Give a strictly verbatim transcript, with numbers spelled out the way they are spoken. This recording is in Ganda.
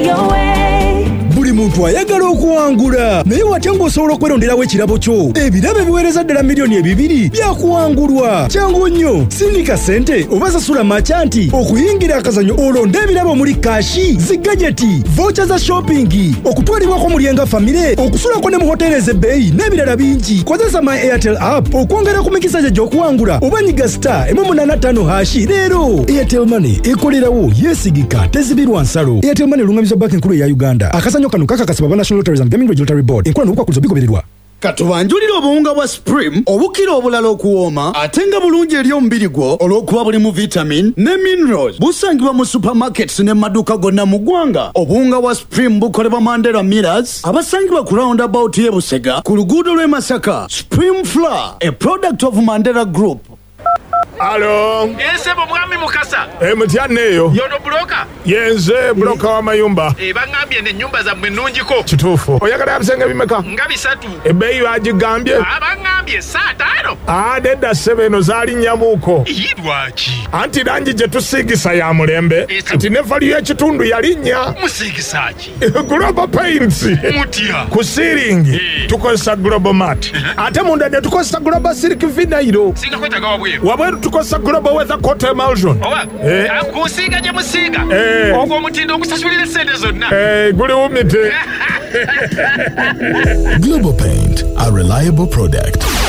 your way. Buli muntu ayagala okuwangula naye watya ng'osobola okweronderawo ekirabo kyo. Ebirabo ebiweereza ddala miliyoni ebibiri byakuwangulwa. Kyangu nnyo, sindika ssente oba sasula macanti okuyingira akazanyo olonde ebirabo omuli kashi, zigajeti, vocha za shopping, okutwalibwako mulyenga famire, okusulako ne mu hoteeri ez'ebbeeyi n'ebirala bingi. Kozesa My Airtel app okwongera ku mikisa gye gy'okuwangula oba nyiga star emu munaana ttaano hashi leero. Airtel Money ekolerawo yeesigika tezibirwa nsalo. Airtel Money lungamizwa banka enkulu eya Uganda. Akazanyo kano kakakasibwa ba National Lotteries and Gaming Regulatory Board. Enkola n'obukwakkulizo bigobererwa. Katubanjulira obuwunga bwa Supreme obukira obulala okuwooma ate nga bulungi eri omubiri gwo olw'okuba bulimu vitamin ne minerals. Busangibwa mu supermarkets ne maduuka gonna mu ggwanga. Obuwunga bwa Supreme bukolebwa Mandela Millers abasangibwa ku roundabout y'e Busega ku luguudo lw'e Masaka. Supreme Flour, a product of Mandela Group. Alo. Ese mwami Mukasa. E mutyanne eyo. Yono broka. Yenze broka wa mayumba. E bangambye ne nyumba za mwenunjiko. Kituufu. Oyagala abisenge bimeka? Nga bisatu. Ebbeeyi bagigambye? Abangambye saa taano. Ah, nedda ssebe eno zaali nnyamuuko. Yidwaki. Anti langi gye tusiigisa ya mulembe. Anti ne valiyu y'ekitundu yali nnya. Musiigisa ki? Global Paints. Mutya. Ku siiringi tukozesa Global Mat. Ate munda ne tukozesa Global Silk Vinyl. Singa kwetaga wabweru. Wabweru tukozesa Global Weather Coat Emulsion. Owa. Eh. Akusiiga gye musiiga. Eh. Ogwo omutindo ogusasulira ssente zonna. Eh, guli wumite. Global Paint, a reliable product.